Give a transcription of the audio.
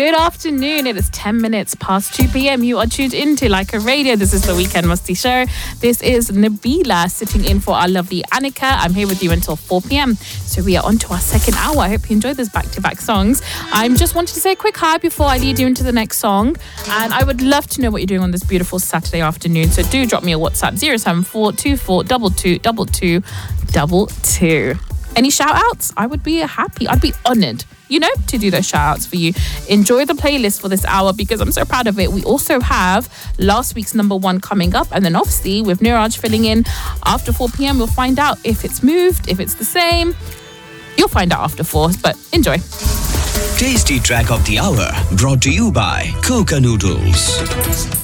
Good afternoon. It is 10 minutes past 2 p.m. You are tuned into Like a Radio. This is the Weekend Musty Show. This is Nabila sitting in for our lovely Annika. I'm here with you until 4 p.m. So we are on to our second hour. I hope you enjoyed those back-to-back songs. I just wanted to say a quick hi before I lead you into the next song. And I would love to know what you're doing on this beautiful Saturday afternoon. So do drop me a WhatsApp 074 24 22 22 22. Any shout outs? I would be happy. I'd be honoured, to do those shout outs for you. Enjoy the playlist for this hour because I'm so proud of it. We also have last week's number one coming up. And then obviously with Niraj filling in after 4 p.m, we'll find out if it's moved, if it's the same. You'll find out after 4, but enjoy. Tasty Track of the Hour brought to you by Coca Noodles.